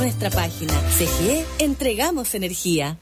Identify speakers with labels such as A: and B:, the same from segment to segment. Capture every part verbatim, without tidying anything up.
A: Nuestra página C G E, entregamos energía.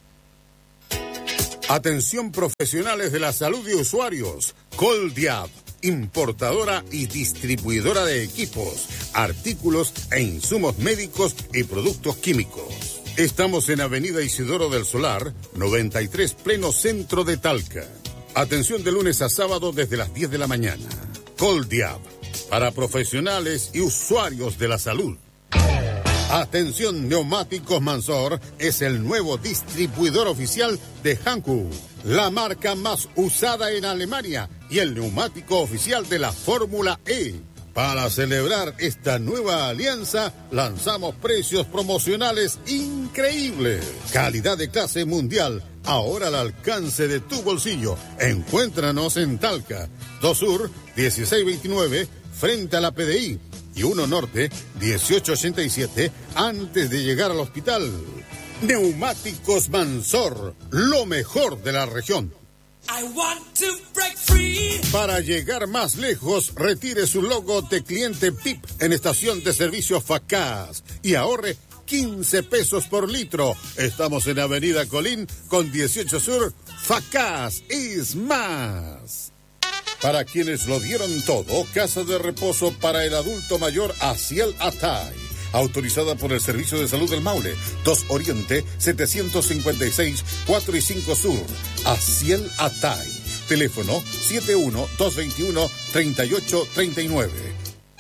B: Atención profesionales de la salud y usuarios. Coldiab, importadora y distribuidora de equipos, artículos e insumos médicos y productos químicos. Estamos en Avenida Isidoro del Solar, noventa y tres, pleno centro de Talca. Atención de lunes a sábado desde las diez de la mañana. Coldiab, para profesionales y usuarios de la salud. Atención, Neumáticos Mansor es el nuevo distribuidor oficial de Hankook, la marca más usada en Alemania y el neumático oficial de la Fórmula E. Para celebrar esta nueva alianza, lanzamos precios promocionales increíbles. Calidad de clase mundial, ahora al alcance de tu bolsillo. Encuéntranos en Talca, dos Sur, dieciséis veintinueve, frente a la P D I. Y uno Norte, dieciocho ochenta y siete, antes de llegar al hospital. Neumáticos Mansor, lo mejor de la región.
C: I want to break free.
B: Para llegar más lejos, retire su logo de cliente P I P en estación de servicio Facaz y ahorre quince pesos por litro. Estamos en Avenida Colín con dieciocho Sur. Facaz es más. Para quienes lo dieron todo, casa de reposo para el adulto mayor Asiel Atay, autorizada por el Servicio de Salud del Maule, dos Oriente, setecientos cincuenta y seis, cuatro y cinco Sur. Asiel Atay, teléfono siete uno dos veintiuno treinta y ocho treinta y nueve.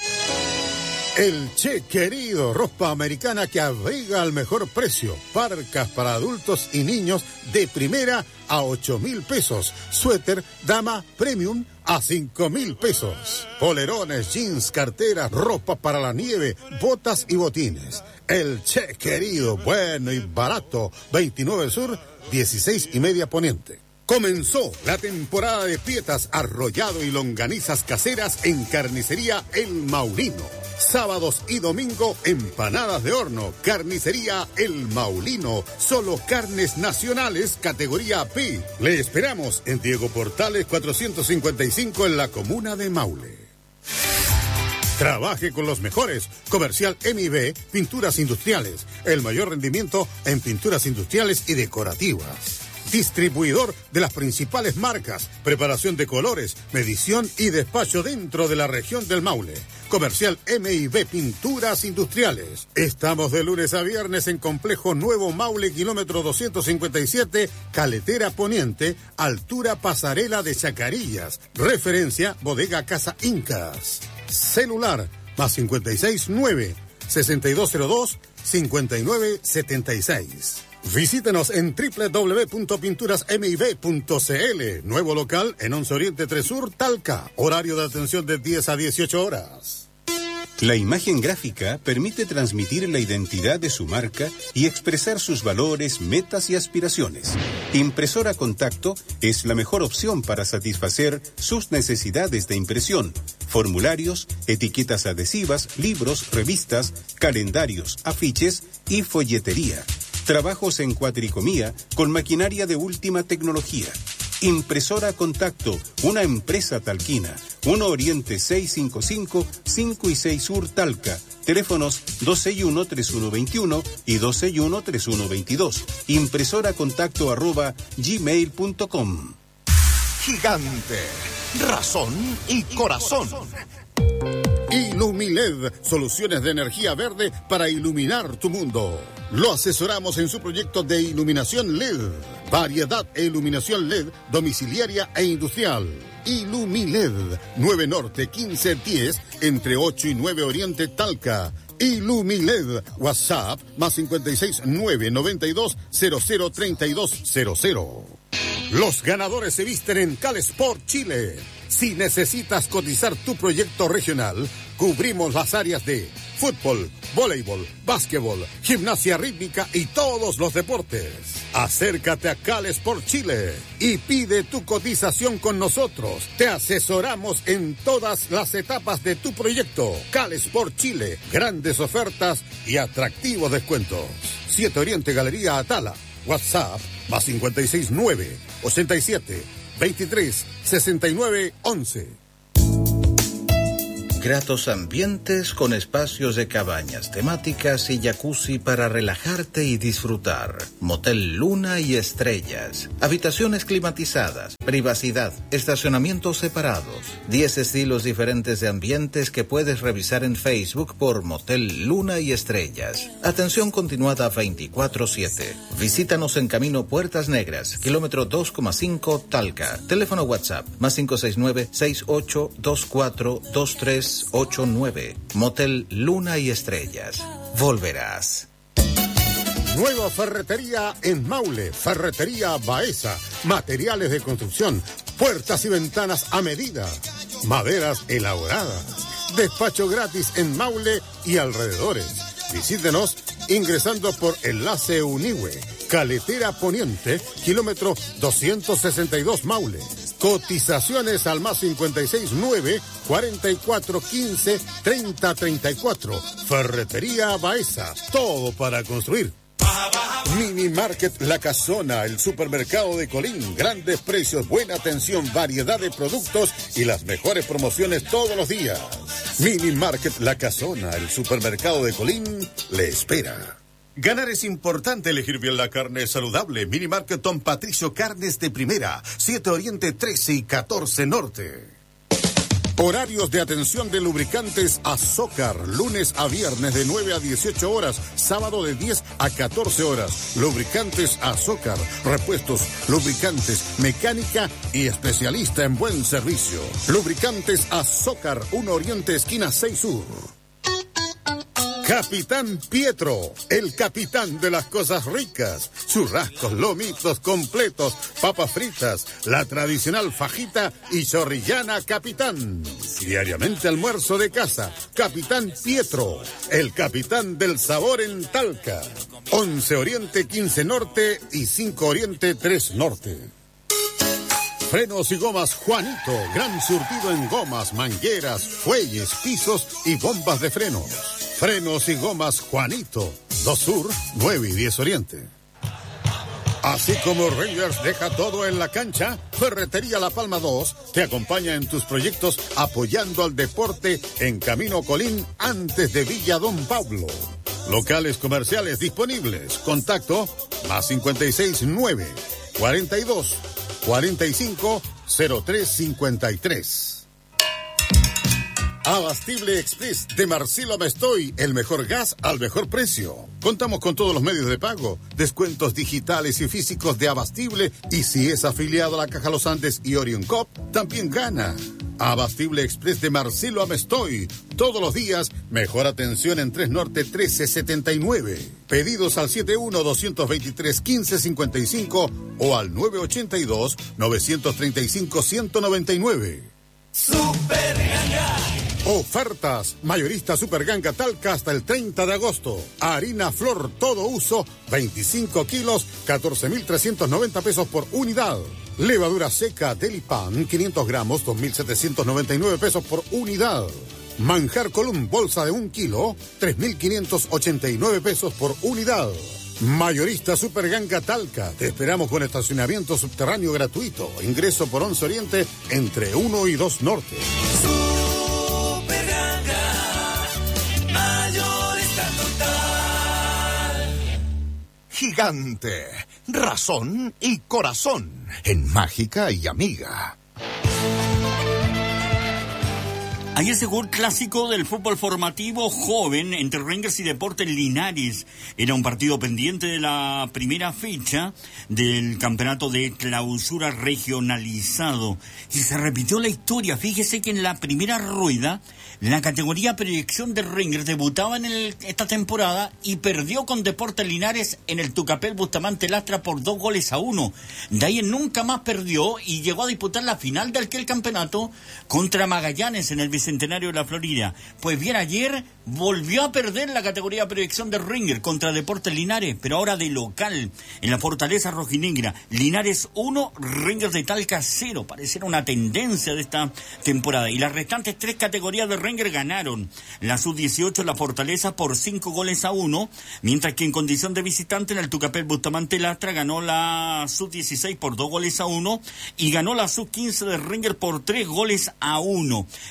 B: El Che Querido, ropa americana que abriga al mejor precio. Parcas para adultos y niños de primera a ocho mil pesos. Suéter dama premium a cinco mil pesos. Polerones, jeans, carteras, ropa para la nieve, botas y botines. El Che Querido, bueno y barato. veintinueve Sur, dieciséis y media Poniente. Comenzó la temporada de pietas, arrollado y longanizas caseras en Carnicería El Maulino. Sábados y domingo, empanadas de horno. Carnicería El Maulino. Solo carnes nacionales, categoría P. Le esperamos en Diego Portales cuatrocientos cincuenta y cinco en la comuna de Maule. Trabaje con los mejores. Comercial M I B, Pinturas Industriales. El mayor rendimiento en pinturas industriales y decorativas. Distribuidor de las principales marcas, preparación de colores, medición y despacho dentro de la región del Maule. Comercial M I B Pinturas Industriales. Estamos de lunes a viernes en Complejo Nuevo Maule, kilómetro doscientos cincuenta y siete, Caletera Poniente, altura Pasarela de Chacarillas. Referencia Bodega Casa Incas. Celular más cincuenta y seis nueve, sesenta y dos cero dos, cincuenta y nueve setenta y seis. Visítenos en doble u doble u doble u punto pinturas m i b punto c l. Nuevo local en once Oriente tres Sur, Talca. Horario de atención de diez a dieciocho horas.
D: La imagen gráfica permite transmitir la identidad de su marca y expresar sus valores, metas y aspiraciones. Impresora Contacto es la mejor opción para satisfacer sus necesidades de impresión. Formularios, etiquetas adhesivas, libros, revistas, calendarios, afiches y folletería. Trabajos en cuatricomía con maquinaria de última tecnología. Impresora Contacto, una empresa talquina. uno Oriente seiscientos cincuenta y cinco, cinco y seis Sur Talca. Teléfonos dos seis uno, tres uno dos uno y dos seis uno, tres uno dos dos. Impresora Contacto arroba gmail punto com.
E: Gigante, razón y corazón.
B: Ilumiled, soluciones de energía verde para iluminar tu mundo. Lo asesoramos en su proyecto de iluminación L E D. Variedad e iluminación L E D domiciliaria e industrial. Ilumiled, nueve Norte quince diez, entre ocho y nueve Oriente Talca. Ilumiled, WhatsApp más cincuenta y seis nueve noventa y dos cero cero treinta y dos cero cero. Los ganadores se visten en Calesport Chile. Si necesitas cotizar tu proyecto regional, cubrimos las áreas de fútbol, voleibol, básquetbol, gimnasia rítmica y todos los deportes. Acércate a Calesport Chile y pide tu cotización con nosotros. Te asesoramos en todas las etapas de tu proyecto. Calesport Chile, grandes ofertas y atractivos descuentos. siete Oriente Galería Atala. WhatsApp más cincuenta y seis nueve ochenta y siete veintitrés sesenta y nueve once.
F: Gratos ambientes con espacios de cabañas temáticas y jacuzzi para relajarte y disfrutar. Motel Luna y Estrellas. Habitaciones climatizadas, privacidad, estacionamientos separados. diez estilos diferentes de ambientes que puedes revisar en Facebook por Motel Luna y Estrellas. Atención continuada veinticuatro siete. Visítanos en Camino Puertas Negras, kilómetro dos coma cinco Talca. Teléfono WhatsApp más cinco seis nueve, seis ocho dos cuatro, dos tres ocho nueve. Motel Luna y Estrellas. Volverás.
B: Nueva ferretería en Maule. Ferretería Baeza. Materiales de construcción. Puertas y ventanas a medida. Maderas elaboradas. Despacho gratis en Maule y alrededores. Visítenos ingresando por Enlace Unihue. Caletera Poniente, kilómetro doscientos sesenta y dos Maule. Cotizaciones al más cincuenta y seis nueve, cuarenta y cuatro quince, treinta treinta y cuatro. Ferretería Baeza. Todo para construir. Mini Market La Casona, el supermercado de Colín. Grandes precios, buena atención, variedad de productos y las mejores promociones todos los días. Mini Market La Casona, el supermercado de Colín, le espera. Ganar es importante, elegir bien la carne saludable. Mini Market Don Patricio, carnes de primera. siete Oriente, trece y catorce Norte. Horarios de atención de lubricantes Azócar, lunes a viernes de nueve a dieciocho horas, sábado de diez a catorce horas. Lubricantes Azócar, repuestos, lubricantes, mecánica y especialista en buen servicio. Lubricantes Azócar, uno Oriente, esquina seis Sur. Capitán Pietro, el capitán de las cosas ricas. Churrascos, lomitos completos, papas fritas, la tradicional fajita y chorrillana Capitán. Diariamente almuerzo de casa. Capitán Pietro, el capitán del sabor en Talca. once Oriente, quince Norte y cinco Oriente, tres Norte. Frenos y gomas Juanito, gran surtido en gomas, mangueras, fuelles, pisos y bombas de frenos. Frenos y gomas Juanito, dos Sur, nueve y diez Oriente. Así como Rangers deja todo en la cancha, Ferretería La Palma dos te acompaña en tus proyectos apoyando al deporte en Camino Colín antes de Villa Don Pablo. Locales comerciales disponibles. Contacto más cincuenta y seis nueve, cuarenta y dos, cuarenta y cinco, cero tres cincuenta y tres. Abastible Express de Marcelo Mestoy, el mejor gas al mejor precio. Contamos con todos los medios de pago, descuentos digitales y físicos de Abastible, y si es afiliado a la Caja Los Andes y Orion Cop, también gana. Abastible Express de Marcelo Amestoy, todos los días, mejor atención en tres Norte trece setenta y nueve. Pedidos al setenta y uno, doscientos veintitrés, quince cincuenta y cinco o al nueve ochenta y dos, novecientos treinta y cinco, ciento noventa y nueve.
C: Super Ganga.
B: Ofertas. Mayorista Super Ganga Talca hasta el treinta de agosto. Harina Flor todo uso, veinticinco kilos, catorce mil trescientos noventa pesos por unidad. Levadura seca Delipan, quinientos gramos, dos mil setecientos noventa y nueve pesos por unidad. Manjar Column, bolsa de un kilo, tres mil quinientos ochenta y nueve pesos por unidad. Mayorista Super Ganga Talca. Te esperamos con estacionamiento subterráneo gratuito. Ingreso por once Oriente entre uno y dos Norte.
C: Super Ganga, mayorista total.
E: Gigante, razón y corazón en Mágica y Amiga.
G: Ayer se jugó el clásico del fútbol formativo joven entre Rangers y Deportes Linares. Era un partido pendiente de la primera fecha del campeonato de clausura regionalizado. Y se repitió la historia. Fíjese que en la primera rueda, la categoría proyección de Rangers debutaba en el, esta temporada y perdió con Deportes Linares en el Tucapel Bustamante Lastra por dos goles a uno. De ahí en nunca más perdió y llegó a disputar la final del aquel campeonato contra Magallanes en el Bicentenario de la Florida. Pues bien, ayer volvió a perder la categoría proyección de Rangers contra Deportes Linares, pero ahora de local, en la Fortaleza Rojinegra. Linares uno, Rangers de Talca cero. Pareciera una tendencia de esta temporada. Y las restantes tres categorías de Rangers ganaron. La sub dieciocho, la Fortaleza, por cinco goles a uno, mientras que en condición de visitante en el Tucapel Bustamante Lastra ganó la sub dieciséis por dos goles a uno y ganó la sub quince de Rangers por tres goles a uno. Este fin de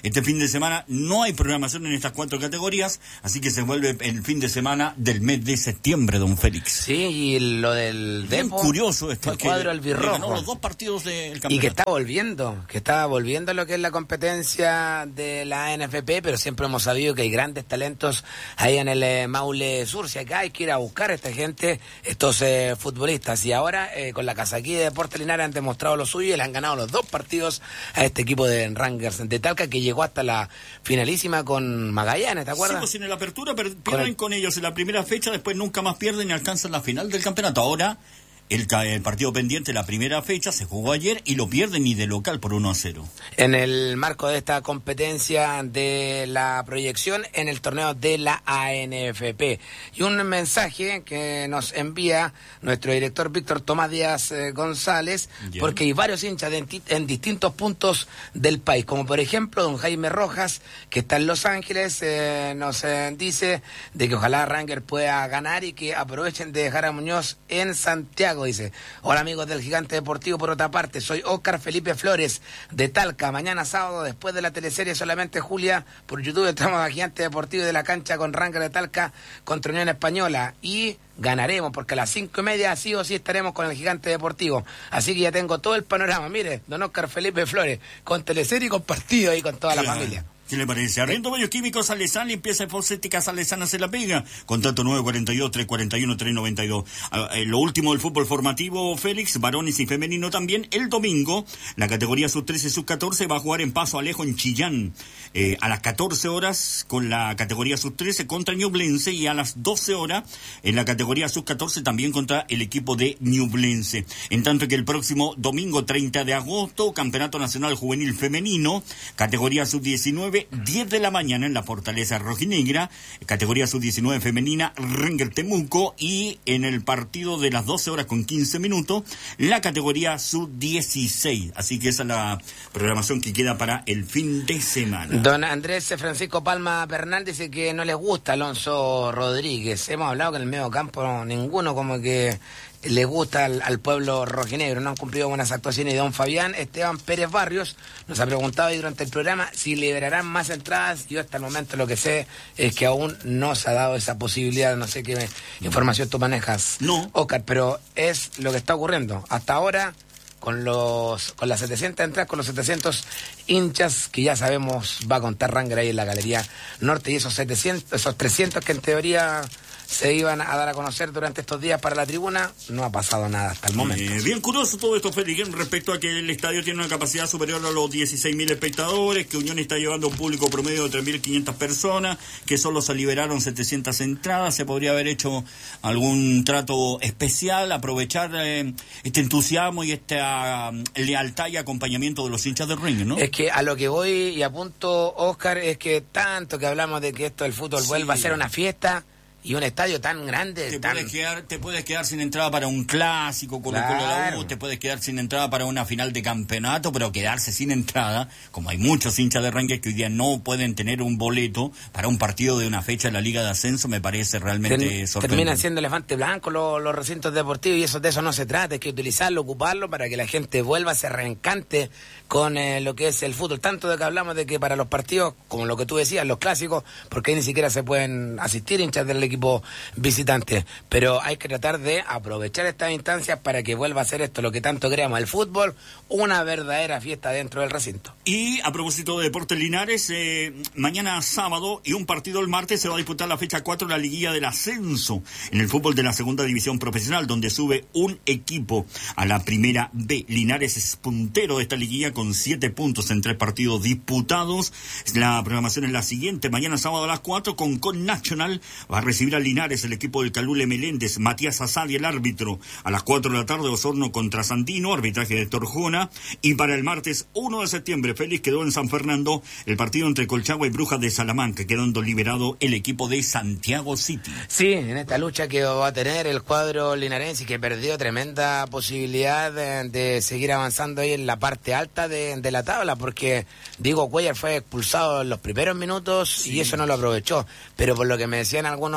G: de semana no hay programación en estas cuatro categorías, así que se vuelve el fin de semana del mes de septiembre, don Félix.
H: Sí, y lo del
G: Bien
H: Depo,
G: curioso esto,
H: el
G: que
H: cuadro
G: le
H: albirrojo.
G: ganó los dos partidos del campeonato.
H: Y que está volviendo, que está volviendo lo que es la competencia de la N F P, pero siempre hemos sabido que hay grandes talentos ahí en el eh, Maule Sur. Si acá hay que ir a buscar a esta gente, estos eh, futbolistas. Y ahora eh, con la Casaquí de Deportes Linares han demostrado lo suyo y le han ganado los dos partidos a este equipo de Rangers de Talca, que llegó hasta la finalísima con Magallanes, ¿te acuerdas?
G: Sí, pues en la apertura per- pierden
H: Con el-
G: con ellos en la primera fecha, después nunca más pierden y alcanzan la final del campeonato. Ahora el, ca- el partido pendiente, la primera fecha, se jugó ayer y lo pierden y de local por uno a cero.
H: En el marco de esta competencia de la proyección en el torneo de la A N F P. Y un mensaje que nos envía nuestro director Víctor Tomás Díaz eh, González,
G: Ya.
H: porque hay varios hinchas de en, ti- en distintos puntos del país, como por ejemplo don Jaime Rojas, que está en Los Ángeles, eh, nos eh, dice de que ojalá Ranger pueda ganar y que aprovechen de dejar a Muñoz en Santiago. Dice, hola amigos del Gigante Deportivo, por otra parte, soy Óscar Felipe Flores de Talca. Mañana sábado, después de la teleserie Solamente Julia, por YouTube entramos a Gigante Deportivo de la cancha con Ranger de Talca contra Unión Española y ganaremos, porque a las cinco y media sí o sí estaremos con el Gigante Deportivo. Así que ya tengo todo el panorama. Mire, don Óscar Felipe Flores, con teleserie y con partido ahí con toda la
G: Claro.
H: familia.
G: ¿Qué le parece? Arriendo Bellos Químicos Salesán, limpieza fosfética Salesana se la pega. Contrato nueve cuarenta y dos, tres cuarenta y uno, tres noventa y dos. Ah, eh, lo último del fútbol formativo, Félix, varones y femenino también. El domingo, la categoría sub trece, sub catorce va a jugar en Paso Alejo en Chillán. Eh, a las catorce horas con la categoría sub trece contra Ñublense y a las doce horas en la categoría sub catorce también contra el equipo de Ñublense. En tanto que el próximo domingo treinta de agosto, Campeonato Nacional Juvenil Femenino, categoría sub diecinueve, diez de la mañana en la Fortaleza Rojinegra, categoría sub diecinueve femenina, Ranger Temuco, y en el partido de las doce horas con quince minutos, la categoría sub dieciséis. Así que esa es la programación que queda para el fin de semana.
H: Don Andrés Francisco Palma Bernal dice que no les gusta Alonso Rodríguez. Hemos hablado que en el medio campo ninguno como que le gusta al, al pueblo rojinegro, no han cumplido buenas actuaciones. Y don Fabián Esteban Pérez Barrios nos ha preguntado ahí durante el programa si liberarán más entradas. Yo hasta el momento lo que sé es que aún no se ha dado esa posibilidad. No sé qué información tú manejas,
G: No.
H: Óscar, pero es lo que está ocurriendo hasta ahora con los con las setecientas entradas, con los setecientos hinchas que ya sabemos va a contar Ranger ahí en la Galería Norte, y esos setecientos, esos trescientos que en teoría se iban a dar a conocer durante estos días para la tribuna, no ha pasado nada hasta el momento.
G: Eh, bien curioso todo esto, Félix, respecto a que el estadio tiene una capacidad superior a los dieciséis mil espectadores, que Unión está llevando un público promedio de tres mil quinientas personas, que solo se liberaron setecientas entradas. Se podría haber hecho algún trato especial, aprovechar eh, este entusiasmo y esta um, lealtad y acompañamiento de los hinchas del Ring, ¿no?
H: Es que a lo que voy y apunto, Óscar, es que tanto que hablamos de que esto del fútbol
G: Sí.
H: vuelva a ser una fiesta, y un estadio tan grande,
G: Te
H: tan...
G: puedes, quedar, te puedes quedar sin entrada para un clásico, Colo Colo la U,
H: Claro.
G: te puedes quedar sin entrada para una final de campeonato, pero quedarse sin entrada, como hay muchos hinchas de Rangers que hoy día no pueden tener un boleto para un partido de una fecha de la Liga de Ascenso, me parece realmente
H: Ter-
G: sorprendente.
H: terminan siendo elefante blanco los, los recintos deportivos, y eso de eso no se trata, hay que utilizarlo, ocuparlo para que la gente vuelva, se reencante con eh, lo que es el fútbol, tanto de que hablamos de que para los partidos, como lo que tú decías, los clásicos, porque ahí ni siquiera se pueden asistir hinchas del equipo visitante, pero hay que tratar de aprovechar estas instancias para que vuelva a ser esto lo que tanto creamos, el fútbol, una verdadera fiesta dentro del recinto.
G: Y a propósito de Deportes Linares, eh, mañana sábado y un partido el martes se va a disputar la fecha cuatro de la liguilla del ascenso en el fútbol de la segunda división profesional, donde sube un equipo a la primera B. Linares es puntero de esta liguilla con siete puntos en tres partidos disputados. La programación es la siguiente: mañana sábado a las cuatro con Con Nacional va a recibir a Linares el equipo del Calule Meléndez, Matías Asadi el árbitro. A las cuatro de la tarde Osorno contra Sandino, arbitraje de Torjona. Y para el martes uno de septiembre, Félix, quedó en San Fernando el partido entre Colchagua y Brujas de Salamanca, quedando liberado el equipo de Santiago City.
H: Sí, en esta lucha que va a tener el cuadro linarense, que perdió tremenda posibilidad de, de seguir avanzando ahí en la parte alta de, de la tabla, porque Diego Cuellar fue expulsado en los primeros minutos, sí, y eso no lo aprovechó. Pero por lo que me decían algunos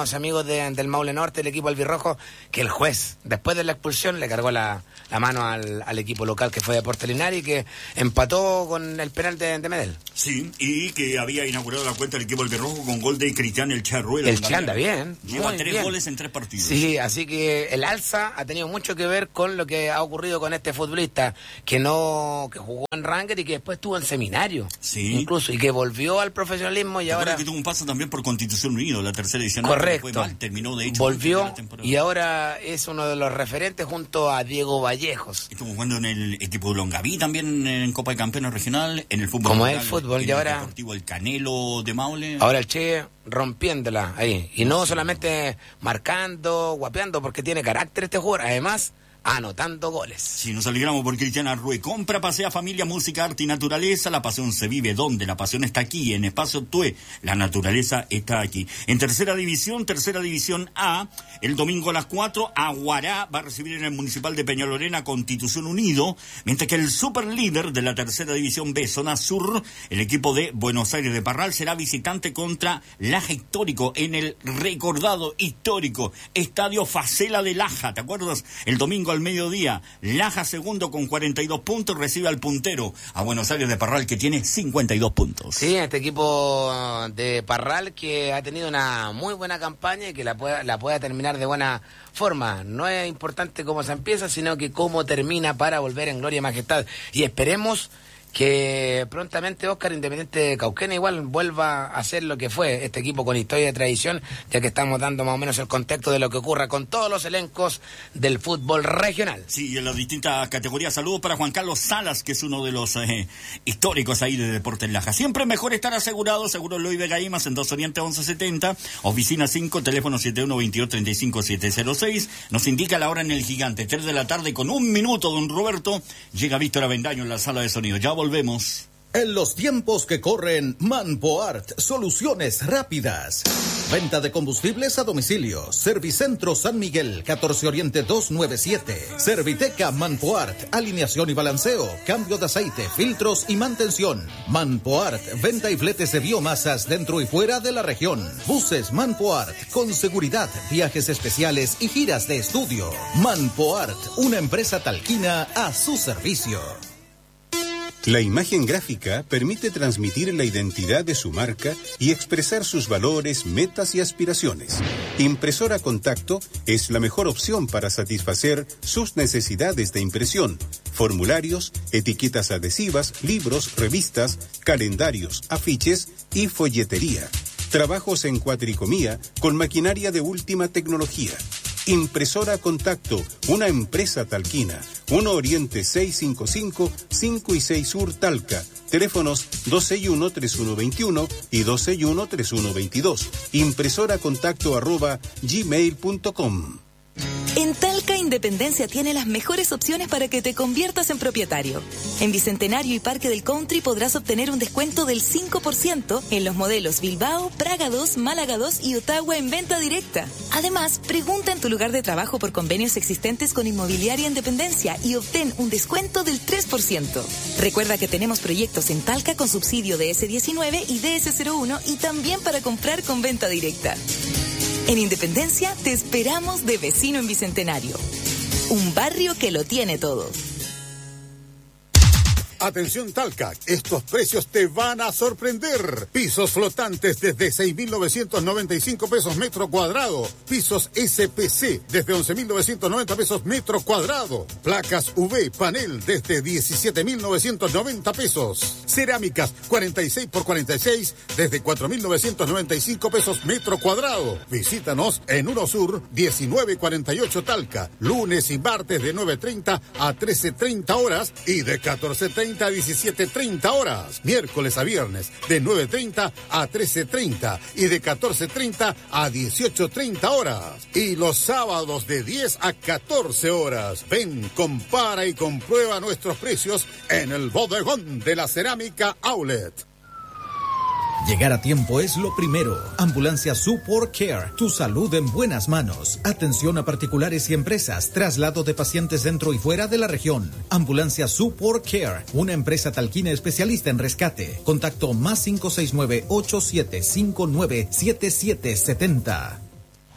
H: los amigos de, del Maule Norte, el equipo albirrojo, que el juez, después de la expulsión, le cargó la, la mano al, al equipo local que fue Deportes Linares y que empató con el penal de, de Medel.
G: Sí, y que había inaugurado la cuenta del equipo albirrojo con gol de Cristian El Che Rueda.
H: El Che anda bien.
G: Lleva tres
H: bien.
G: goles en tres partidos.
H: Sí, así que el alza ha tenido mucho que ver con lo que ha ocurrido con este futbolista que no que jugó en Ranger y que después estuvo en seminario.
G: Sí.
H: Incluso, y que volvió al profesionalismo y ahora...
G: que tuvo un paso también por Constitución Unido, la tercera edición.
H: Correcto.
G: Fue mal, terminó de hecho.
H: Volvió y ahora es uno de los referentes junto a Diego Vallejos.
G: Estuvo jugando en el equipo de Longaví también en Copa de Campeones Regional, en el fútbol.
H: Como
G: local,
H: es el fútbol, y
G: el
H: ahora...
G: Deportivo El Canelo de Maule.
H: Ahora el Che rompiéndola ahí. Y no solamente marcando, guapeando, porque tiene carácter este jugador. Además... anotando goles.
G: Si nos alegramos por Cristiana Arrué. Compra, pasea, familia, música, arte y naturaleza. La pasión se vive donde la pasión está aquí, en Espacio Tue. La naturaleza está aquí. En tercera división, tercera división A, el domingo a las cuatro, Aguará va a recibir en el Municipal de Peñalolena Constitución Unido, mientras que el superlíder de la tercera división B, zona sur, el equipo de Buenos Aires de Parral, será visitante contra Laja Histórico en el recordado histórico Estadio Facela de Laja. ¿Te acuerdas? El domingo al mediodía, Laja segundo con cuarenta y dos puntos, recibe al puntero, a Buenos Aires de Parral, que tiene cincuenta y dos puntos.
H: Sí, este equipo de Parral que ha tenido una muy buena campaña y que la pueda, la pueda terminar de buena forma. No es importante cómo se empieza, sino que cómo termina para volver en gloria y majestad. Y esperemos que prontamente Oscar, Independiente de Cauquenes, igual vuelva a ser lo que fue este equipo con historia y tradición, ya que estamos dando más o menos el contexto de lo que ocurra con todos los elencos del fútbol regional.
G: Sí, en las distintas categorías. Saludos para Juan Carlos Salas, que es uno de los eh, históricos ahí de Deportes Laja. Siempre mejor estar asegurado. Seguro Luis Vega Imas en dos Oriente once setenta, oficina cinco, teléfono siete uno dos dos, tres cinco siete cero seis. Nos indica la hora en el Gigante, tres de la tarde con un minuto, don Roberto. Llega Víctor Avendaño en la sala de sonido. Ya volvemos.
F: En los tiempos que corren, Manpoart, soluciones rápidas. Venta de combustibles a domicilio. Servicentro San Miguel, catorce Oriente doscientos noventa y siete. Serviteca Manpoart, alineación y balanceo, cambio de aceite, filtros y mantención. Manpoart, venta y fletes de biomasas dentro y fuera de la región. Buses Manpoart, con seguridad, viajes especiales y giras de estudio. Manpoart, una empresa talquina a su servicio.
D: La imagen gráfica permite transmitir la identidad de su marca y expresar sus valores, metas y aspiraciones. Impresora Contacto es la mejor opción para satisfacer sus necesidades de impresión, formularios, etiquetas adhesivas, libros, revistas, calendarios, afiches y folletería. Trabajos en cuatricomía con maquinaria de última tecnología. Impresora Contacto, una empresa talquina. uno Oriente seiscientos cincuenta y cinco, cinco y seis Sur Talca. Teléfonos dos seis uno, tres uno dos uno y dos seis uno, tres uno dos dos. Impresoracontacto arroba gmail punto com.
A: En Talca Independencia tiene las mejores opciones para que te conviertas en propietario. En Bicentenario y Parque del Country podrás obtener un descuento del cinco por ciento en los modelos Bilbao, Praga dos, Málaga dos y Ottawa en venta directa. Además, pregunta en tu lugar de trabajo por convenios existentes con Inmobiliaria Independencia y obtén un descuento del tres por ciento. Recuerda que tenemos proyectos en Talca con subsidio de ese diecinueve y D S cero uno y también para comprar con venta directa. En Independencia te esperamos de vecino en Bicentenario. Un barrio que lo tiene todo.
B: Atención Talca, estos precios te van a sorprender. Pisos flotantes desde seis mil novecientos noventa y cinco pesos metro cuadrado. Pisos S P C desde once mil novecientos noventa pesos metro cuadrado. Placas U V panel desde diecisiete mil novecientos noventa pesos. Cerámicas cuarenta y seis por cuarenta y seis desde cuatro mil novecientos noventa y cinco pesos metro cuadrado. Visítanos en Uno Sur diecinueve cuarenta y ocho Talca. Lunes y martes de nueve treinta a trece treinta horas y de catorce treinta a diecisiete treinta horas. Miércoles a viernes de nueve treinta a trece treinta y de catorce treinta a dieciocho treinta horas. Y los sábados de diez a catorce horas. Ven, compara y comprueba nuestros precios en el bodegón de la Cerámica Outlet.
F: Llegar a tiempo es lo primero. Ambulancia Support Care, tu salud en buenas manos. Atención a particulares y empresas, traslado de pacientes dentro y fuera de la región. Ambulancia Support Care, una empresa talquina especialista en rescate. Contacto más cinco seis nueve, ocho siete cinco nueve, siete siete siete cero.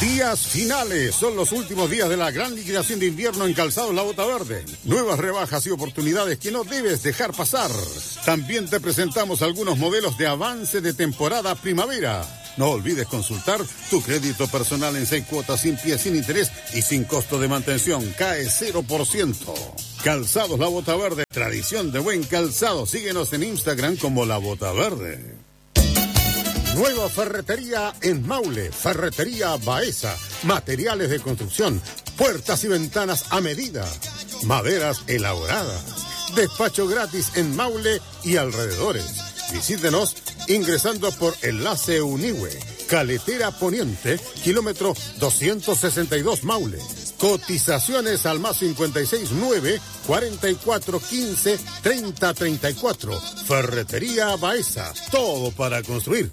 B: Días finales, son los últimos días de la gran liquidación de invierno en Calzados La Bota Verde. Nuevas rebajas y oportunidades que no debes dejar pasar. También te presentamos algunos modelos de avance de temporada primavera. No olvides consultar tu crédito personal en seis cuotas sin pie, sin interés y sin costo de mantención. Cae cero por ciento. Calzados La Bota Verde, tradición de buen calzado. Síguenos en Instagram como La Bota Verde. Nueva ferretería en Maule, Ferretería Baeza, materiales de construcción, puertas y ventanas a medida, maderas elaboradas, despacho gratis en Maule y alrededores. Visítenos ingresando por Enlace Unihue, Caletera Poniente, kilómetro doscientos sesenta y dos Maule. Cotizaciones al más cincuenta y seis nueve, cuarenta y cuatro quince, treinta treinta y cuatro. Ferretería Baeza, todo para construir.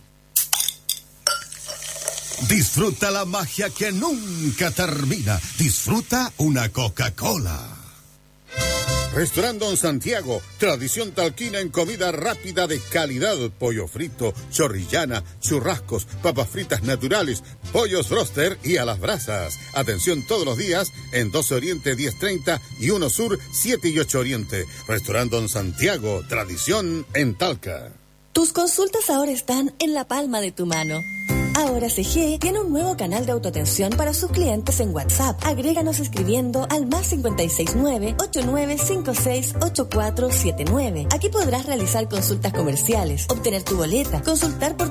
I: Disfruta la magia que nunca termina. Disfruta una Coca-Cola.
B: Restaurant Don Santiago, tradición talquina en comida rápida de calidad, pollo frito, chorrillana, churrascos, papas fritas naturales, pollos roster y a las brasas. Atención todos los días en doce Oriente diez treinta y uno Sur siete y ocho Oriente. Restaurant Don Santiago, tradición en Talca.
J: Tus consultas ahora están en la palma de tu mano. Ahora C G tiene un nuevo canal de autoatención para sus clientes en WhatsApp. Agréganos escribiendo al más cincuenta y seis nueve, ocho nueve cinco seis, ocho cuatro siete nueve. Aquí podrás realizar consultas comerciales, obtener tu boleta, consultar por